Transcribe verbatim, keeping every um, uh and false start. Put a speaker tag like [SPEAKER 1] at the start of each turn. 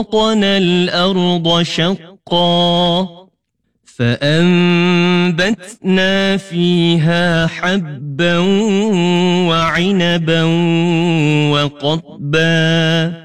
[SPEAKER 1] وشققنا الأرض شقا فأنبتنا فيها حبا وعنبا وقضبا